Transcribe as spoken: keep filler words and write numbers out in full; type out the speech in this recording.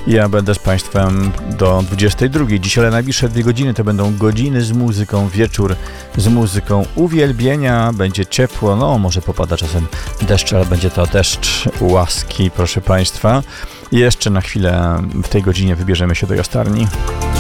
Ja będę z Państwem do dwudziestej drugiej. Dziś, ale najbliższe dwie godziny to będą godziny z muzyką, wieczór z muzyką uwielbienia. Będzie ciepło, no może popada czasem deszcz, ale będzie to deszcz łaski, proszę Państwa. I jeszcze na chwilę w tej godzinie wybierzemy się do Jastarni.